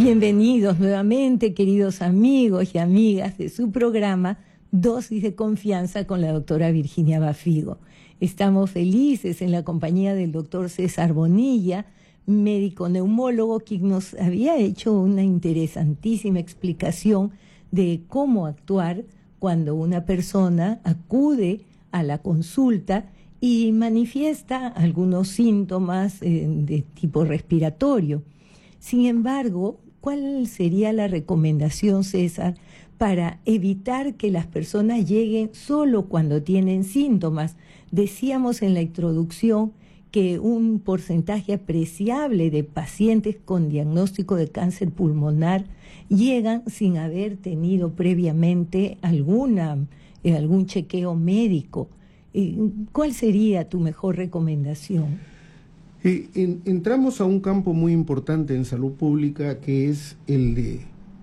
Bienvenidos nuevamente, queridos amigos y amigas de su programa Dosis de Confianza con la doctora Virginia Bafigo. Estamos felices en la compañía del doctor César Bonilla, médico neumólogo, quien nos había hecho una interesantísima explicación de cómo actuar cuando una persona acude a la consulta y manifiesta algunos síntomas de tipo respiratorio. Sin embargo, ¿cuál sería la recomendación, César, para evitar que las personas lleguen solo cuando tienen síntomas? Decíamos en la introducción que un porcentaje apreciable de pacientes con diagnóstico de cáncer pulmonar llegan sin haber tenido previamente algún chequeo médico. ¿Cuál sería tu mejor recomendación? Entramos a un campo muy importante en salud pública, que es el de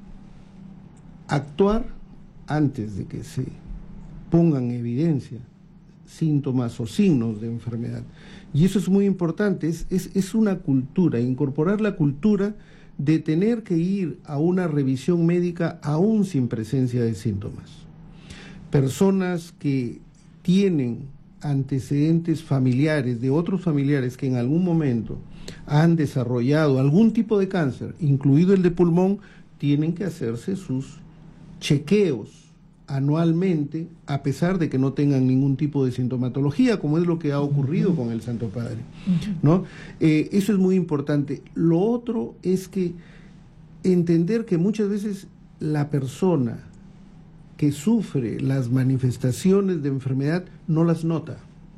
actuar antes de que se pongan en evidencia síntomas o signos de enfermedad. Y eso es muy importante, es una cultura, incorporar la cultura de tener que ir a una revisión médica aún sin presencia de síntomas. Personas que tienen antecedentes familiares, de otros familiares que en algún momento han desarrollado algún tipo de cáncer, incluido el de pulmón, tienen que hacerse sus chequeos anualmente, a pesar de que no tengan ningún tipo de sintomatología, como es lo que ha ocurrido con el Santo Padre, ¿no? Eso es muy importante. Lo otro es que entender que muchas veces la persona que sufre las manifestaciones de enfermedad no las nota.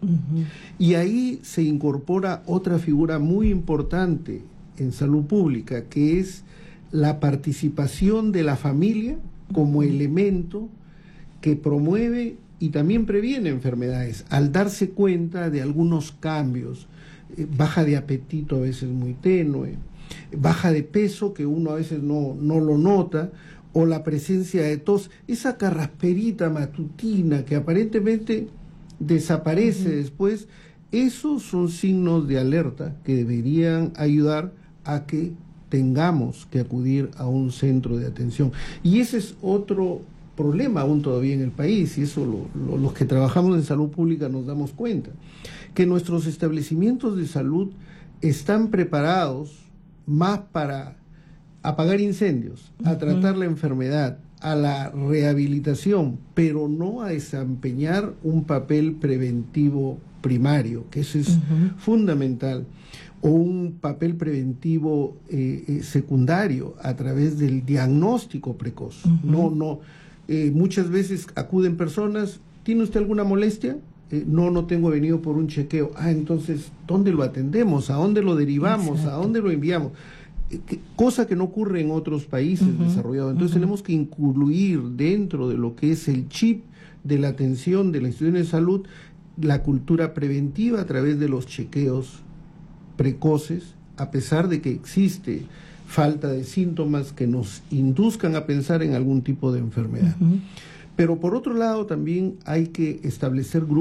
Y ahí se incorpora otra figura muy importante en salud pública, que es la participación de la familia como elemento que promueve y también previene enfermedades, al darse cuenta de algunos cambios, baja de apetito a veces muy tenue, baja de peso que uno a veces no lo nota, o la presencia de tos, esa carrasperita matutina que aparentemente desaparece después. Esos son signos de alerta que deberían ayudar a que tengamos que acudir a un centro de atención. Y ese es otro problema aún todavía en el país, y eso los que trabajamos en salud pública nos damos cuenta, que nuestros establecimientos de salud están preparados más para apagar incendios, a tratar la enfermedad, a la rehabilitación, pero no a desempeñar un papel preventivo primario, que eso es fundamental, o un papel preventivo secundario a través del diagnóstico precoz. Muchas veces acuden personas, ¿tiene usted alguna molestia? No tengo, venido por un chequeo. Entonces, ¿dónde lo atendemos? ¿A dónde lo derivamos? Exacto. ¿A dónde lo enviamos? Cosa que no ocurre en otros países desarrollados. Entonces tenemos que incluir dentro de lo que es el chip de la atención de la institución de salud la cultura preventiva a través de los chequeos precoces, a pesar de que existe falta de síntomas que nos induzcan a pensar en algún tipo de enfermedad. Pero por otro lado también hay que establecer grupos